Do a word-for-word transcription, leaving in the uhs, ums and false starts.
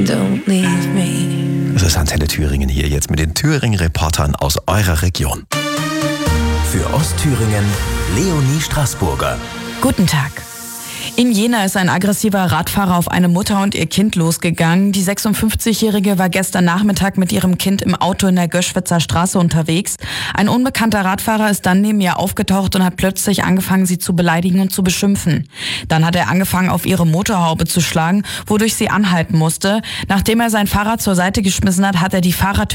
Don't leave me. Das ist Antenne Thüringen hier jetzt mit den Thüringen-Reportern aus eurer Region. Für Ostthüringen Leonie Straßburger. Guten Tag. In Jena ist ein aggressiver Radfahrer auf eine Mutter und ihr Kind losgegangen. Die sechsundfünfzigjährige war gestern Nachmittag mit ihrem Kind im Auto in der Göschwitzer Straße unterwegs. Ein unbekannter Radfahrer ist dann neben ihr aufgetaucht und hat plötzlich angefangen, sie zu beleidigen und zu beschimpfen. Dann hat er angefangen, auf ihre Motorhaube zu schlagen, wodurch sie anhalten musste. Nachdem er sein Fahrrad zur Seite geschmissen hat, hat er die Fahrradtür